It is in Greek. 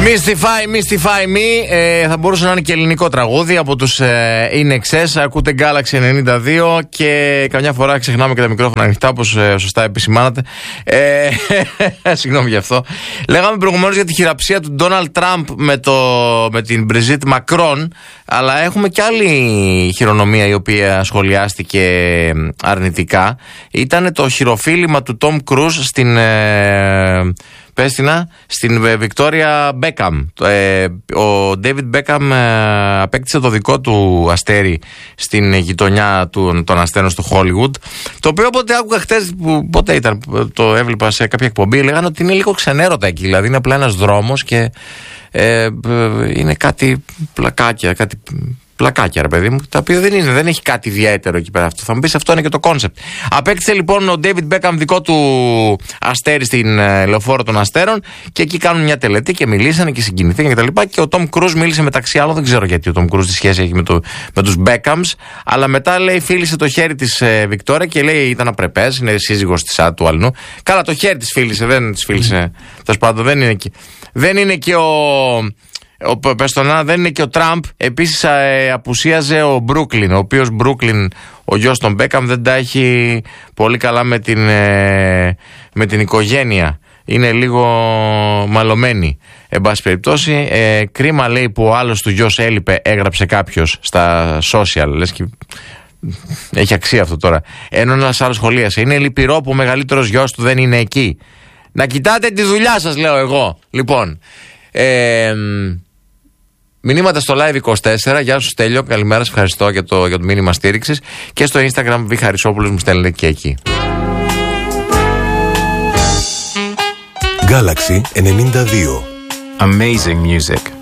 Mystify Me. Θα μπορούσε να είναι και ελληνικό τραγούδι από τους In Excess. Ακούτε Galaxy 92 και καμιά φορά ξεχνάμε και τα μικρόφωνα ανοιχτά, όπως σωστά επισημάνατε. Συγγνώμη γι' αυτό. Λέγαμε προηγουμένως για τη χειραψία του Donald Trump με την Brigitte Macron, αλλά έχουμε και άλλη χειρονομία η οποία σχολιάστηκε αρνητικά. Ήταν το χειροφίλημα του Tom Cruise στην Victoria Beckham. Ο David Beckham απέκτησε το δικό του αστέρι στην γειτονιά των αστέρων στο Hollywood, το οποίο όποτε άκουγα χτες, πότε ήταν, το έβλεπα σε κάποια εκπομπή, λέγανε ότι είναι λίγο ξενέρωτα εκεί, δηλαδή είναι απλά ένας δρόμος και είναι κάτι πλακάκια, ρε παιδί μου, τα οποία δεν έχει κάτι ιδιαίτερο εκεί πέρα. Αυτό θα μου πεις, αυτό είναι και το κόνσεπτ. Απέκτησε λοιπόν ο David Beckham δικό του αστέρι στην Λεωφόρο των Αστέρων και εκεί κάνουν μια τελετή και μιλήσανε και συγκινηθήκαν και τα λοιπά. Και ο Tom Cruise μίλησε μεταξύ άλλων, δεν ξέρω γιατί ο Tom Cruise τη σχέση έχει με τους Beckhams, αλλά μετά λέει φίλησε το χέρι της Βικτόρια και λέει ήταν απρεπές, είναι σύζυγος της του αλλού. Καλά, το χέρι της φίλησε, δεν της φίλησε. Τέλος πάντων, δεν είναι και δεν είναι και ο Τραμπ. Επίσης απουσίαζε ο Μπρούκλιν, ο οποίος Μπρούκλιν, ο γιος των Μπέκαμ, δεν τα έχει πολύ καλά με την οικογένεια. Είναι λίγο μαλωμένη. Εν πάση περιπτώσει, κρίμα λέει που ο άλλος του γιος έλειπε, έγραψε κάποιος στα social. Λες και έχει αξία αυτό τώρα. Ενώ ένας άλλος σχολίασε, είναι λυπηρό που ο μεγαλύτερος γιος του δεν είναι εκεί. Να κοιτάτε τη δουλειά σας, λέω εγώ. Λοιπόν, μηνύματα στο Live24. Γεια σου Στέλιο, καλημέρα, σας ευχαριστώ για το μήνυμα στήριξης. Και στο Instagram Β. Χαρισόπουλος μου στέλνετε και εκεί. Galaxy 92. Amazing music.